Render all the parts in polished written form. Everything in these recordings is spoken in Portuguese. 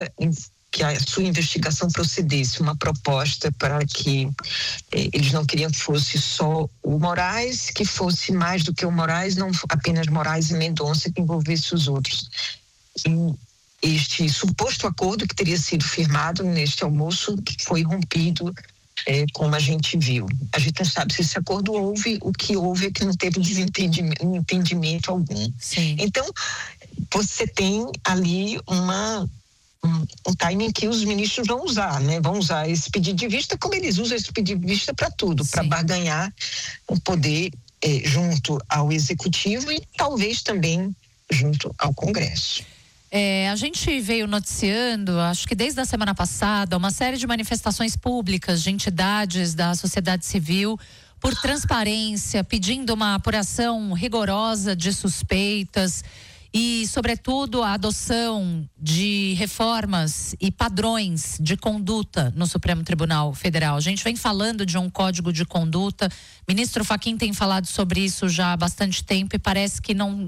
que a sua investigação procedesse, uma proposta para que eles não queriam que fosse só o Moraes, que fosse mais do que o Moraes, não apenas Moraes e Mendonça, que envolvesse os outros. E este suposto acordo que teria sido firmado neste almoço, que foi rompido, como a gente viu. A gente não sabe se esse acordo houve, o que houve é que não teve entendimento algum. Sim. Então, você tem ali um timing que os ministros vão usar, né? Vão usar esse pedido de vista como eles usam esse pedido de vista para tudo, para barganhar o poder junto ao executivo e talvez também junto ao Congresso. A gente veio noticiando, acho que desde a semana passada, uma série de manifestações públicas de entidades da sociedade civil por transparência, pedindo uma apuração rigorosa de suspeitas e, sobretudo, a adoção de reformas e padrões de conduta no Supremo Tribunal Federal. A gente vem falando de um código de conduta, o ministro Fachin tem falado sobre isso já há bastante tempo e parece que não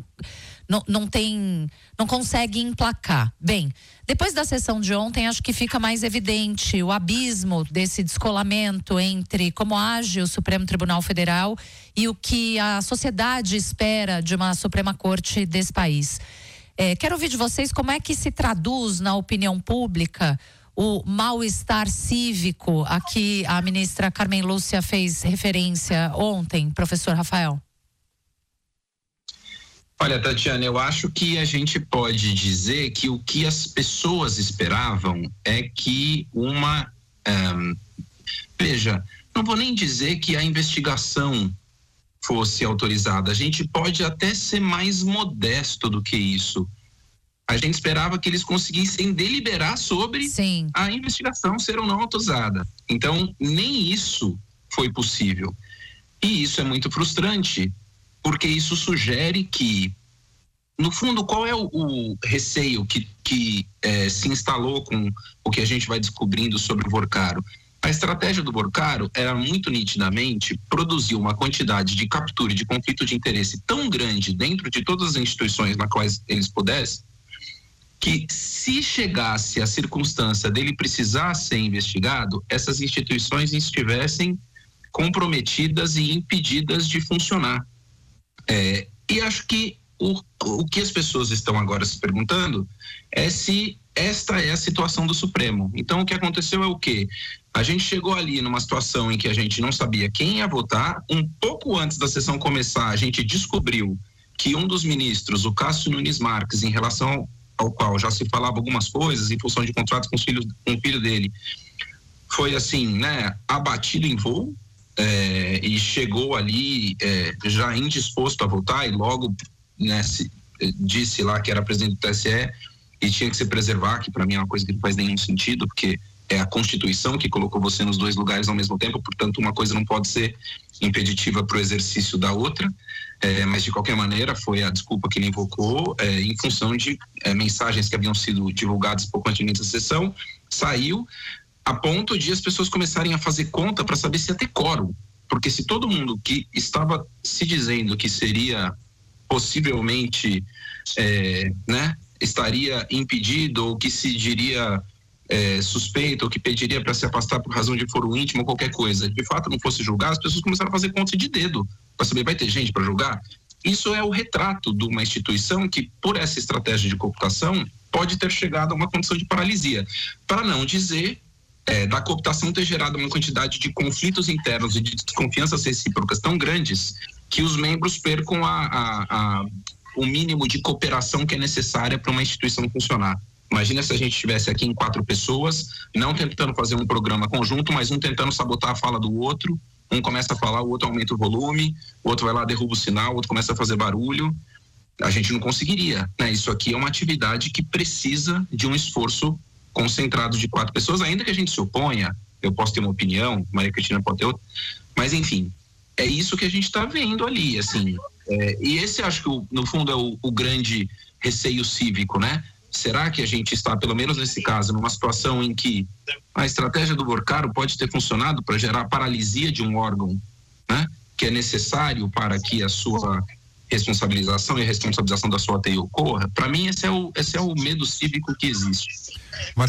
consegue emplacar. Bem, depois da sessão de ontem, acho que fica mais evidente o abismo desse descolamento entre como age o Supremo Tribunal Federal e o que a sociedade espera de uma Suprema Corte desse país. Quero ouvir de vocês como é que se traduz na opinião pública o mal-estar cívico a que a ministra Carmen Lúcia fez referência ontem, professor Rafael. Olha, Tatiana, eu acho que a gente pode dizer que o que as pessoas esperavam é que veja, não vou nem dizer que a investigação fosse autorizada, a gente pode até ser mais modesto do que isso. A gente esperava que eles conseguissem deliberar sobre a investigação ser ou não autorizada. Então, nem isso foi possível. E isso é muito frustrante, porque isso sugere que, no fundo, qual é o receio que se instalou com o que a gente vai descobrindo sobre o Vorcaro? A estratégia do Vorcaro era muito nitidamente produzir uma quantidade de captura e de conflito de interesse tão grande dentro de todas as instituições nas quais eles pudessem, que se chegasse a circunstância dele precisar ser investigado, essas instituições estivessem comprometidas e impedidas de funcionar. E acho que o que as pessoas estão agora se perguntando é se esta é a situação do Supremo. Então, o que aconteceu é o quê? A gente chegou ali numa situação em que a gente não sabia quem ia votar. Um pouco antes da sessão começar, a gente descobriu que um dos ministros, o Cássio Nunes Marques, em relação ao qual já se falava algumas coisas em função de contratos com o filho dele, foi assim, né, abatido em voo. E chegou ali já indisposto a votar e logo, né, disse lá que era presidente do TSE e tinha que se preservar, que para mim é uma coisa que não faz nenhum sentido, porque é a Constituição que colocou você nos dois lugares ao mesmo tempo, portanto uma coisa não pode ser impeditiva para o exercício da outra, mas de qualquer maneira foi a desculpa que ele invocou em função de mensagens que haviam sido divulgadas pouco antes da sessão, saiu a ponto de as pessoas começarem a fazer conta para saber se ia ter quórum, porque se todo mundo que estava se dizendo que seria possivelmente estaria impedido ou que se diria suspeito ou que pediria para se afastar por razão de foro íntimo ou qualquer coisa, de fato não fosse julgar, as pessoas começaram a fazer conta de dedo para saber, vai ter gente para julgar? Isso é o retrato de uma instituição que, por essa estratégia de cooptação, pode ter chegado a uma condição de paralisia, para não dizer da cooptação ter gerado uma quantidade de conflitos internos e de desconfianças recíprocas tão grandes que os membros percam o mínimo de cooperação que é necessária para uma instituição funcionar. Imagina se a gente estivesse aqui em 4 pessoas, não tentando fazer um programa conjunto, mas um tentando sabotar a fala do outro, um começa a falar, o outro aumenta o volume, o outro vai lá, derruba o sinal, o outro começa a fazer barulho. A gente não conseguiria, né? Isso aqui é uma atividade que precisa de um esforço concentrado de 4 pessoas, ainda que a gente se oponha, eu posso ter uma opinião, Maria Cristina pode ter outra, mas enfim, é isso que a gente está vendo ali, assim, e esse acho que no fundo é o grande receio cívico, né? Será que a gente está, pelo menos nesse caso, numa situação em que a estratégia do Vorcaro pode ter funcionado para gerar paralisia de um órgão, né? Que é necessário para que a sua responsabilização e a responsabilização da sua ATI ocorra? Para mim esse é o medo cívico que existe.